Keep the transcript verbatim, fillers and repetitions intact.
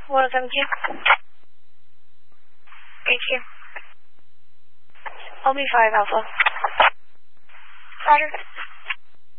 one seventeen. H Q. Hold me five Alpha. Roger.